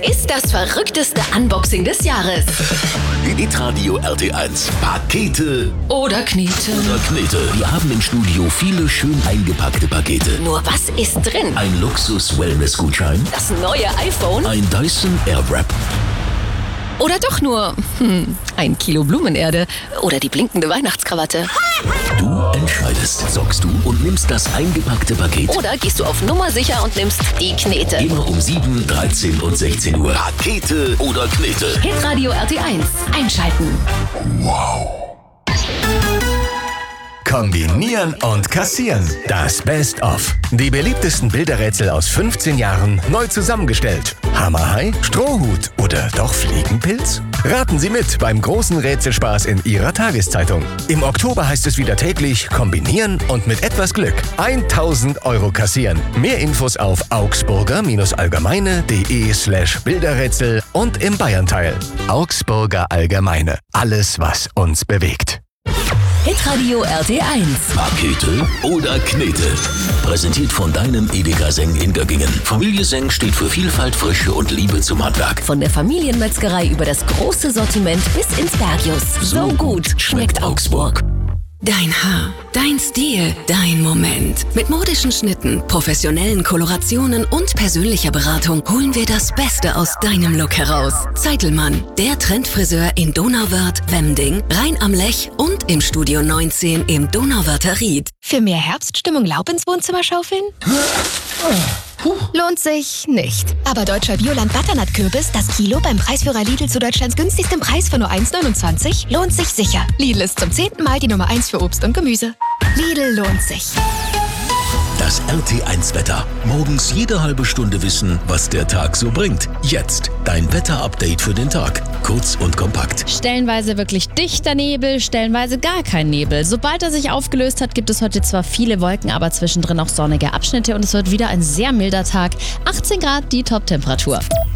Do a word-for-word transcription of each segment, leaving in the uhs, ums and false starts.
ist das verrückteste Unboxing des Jahres. Hitradio R T eins. Pakete Oder Knete. oder Knete. Wir haben im Studio viele schön eingepackte Pakete. Nur was ist drin? Ein Luxus-Wellness-Gutschein. Das neue iPhone? Ein Dyson Airwrap. Oder doch nur hm, ein Kilo Blumenerde oder die blinkende Weihnachtskrawatte? Du entscheidest. Zockst du und nimmst das eingepackte Paket. Oder gehst du auf Nummer sicher und nimmst die Knete? Immer um sieben, dreizehn und sechzehn Uhr. Pakete oder Knete. Hitradio R T eins. Einschalten. Kombinieren und kassieren. Das Best-of. Die beliebtesten Bilderrätsel aus fünfzehn Jahren neu zusammengestellt. Hammerhai, Strohhut oder doch Fliegenpilz? Raten Sie mit beim großen Rätselspaß in Ihrer Tageszeitung. Im Oktober heißt es wieder täglich kombinieren und mit etwas Glück tausend Euro kassieren. Mehr Infos auf augsburger-allgemeine.de slash Bilderrätsel und im Bayernteil. Augsburger Allgemeine. Alles, was uns bewegt. Hitradio R T eins. Pakete oder Knete. Präsentiert von deinem Edeka Seng in Göggingen. Familie Seng steht für Vielfalt, Frische und Liebe zum Handwerk. Von der Familienmetzgerei über das große Sortiment bis ins Bergius. So gut schmeckt Augsburg. Dein Haar, dein Stil, dein Moment. Mit modischen Schnitten, professionellen Kolorationen und persönlicher Beratung holen wir das Beste aus deinem Look heraus. Zeitelmann, der Trendfriseur in Donauwörth, Wemding, Rhein am Lech und im Studio neunzehn im Donauwörther Ried. Für mehr Herbststimmung Laub ins Wohnzimmer schaufeln? Lohnt sich nicht. Aber deutscher Bioland Butternut-Kürbis, das Kilo beim Preisführer Lidl zu Deutschlands günstigstem Preis von nur eins neunundzwanzig, lohnt sich sicher. Lidl ist zum zehnten Mal die Nummer eins für Obst und Gemüse. Lidl lohnt sich. Das R T eins Wetter. Morgens jede halbe Stunde wissen, was der Tag so bringt. Jetzt dein Wetter-Update für den Tag. Kurz und kompakt. Stellenweise wirklich dichter Nebel, stellenweise gar kein Nebel. Sobald er sich aufgelöst hat, gibt es heute zwar viele Wolken, aber zwischendrin auch sonnige Abschnitte und es wird wieder ein sehr milder Tag. achtzehn Grad die Top-Temperatur.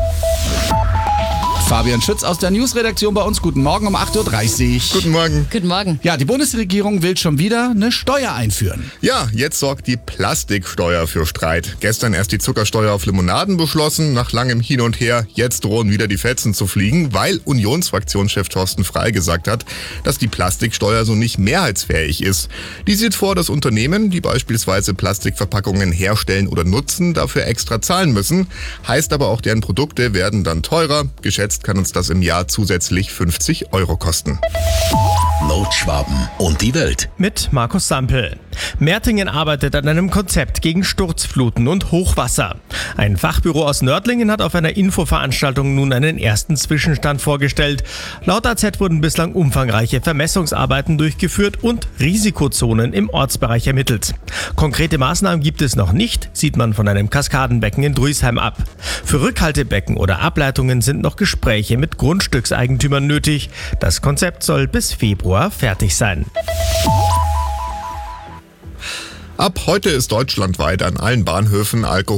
Fabian Schütz aus der Newsredaktion bei uns. Guten Morgen um acht Uhr dreißig. Guten Morgen. Guten Morgen. Ja, die Bundesregierung will schon wieder eine Steuer einführen. Ja, jetzt sorgt die Plastiksteuer für Streit. Gestern erst die Zuckersteuer auf Limonaden beschlossen, nach langem Hin und Her. Jetzt drohen wieder die Fetzen zu fliegen, weil Unionsfraktionschef Thorsten Frey gesagt hat, dass die Plastiksteuer so nicht mehrheitsfähig ist. Die sieht vor, dass Unternehmen, die beispielsweise Plastikverpackungen herstellen oder nutzen, dafür extra zahlen müssen. Heißt aber auch, deren Produkte werden dann teurer. Geschätzt kann uns das im Jahr zusätzlich fünfzig Euro kosten. Nordschwaben und die Welt. Mit Markus Sampel. Mertingen arbeitet an einem Konzept gegen Sturzfluten und Hochwasser. Ein Fachbüro aus Nördlingen hat auf einer Infoveranstaltung nun einen ersten Zwischenstand vorgestellt. Laut A Z wurden bislang umfangreiche Vermessungsarbeiten durchgeführt und Risikozonen im Ortsbereich ermittelt. Konkrete Maßnahmen gibt es noch nicht, sieht man von einem Kaskadenbecken in Druisheim ab. Für Rückhaltebecken oder Ableitungen sind noch Gespräche mit Grundstückseigentümern nötig. Das Konzept soll bis Februar fertig sein. Ab heute ist deutschlandweit an allen Bahnhöfen Alkohol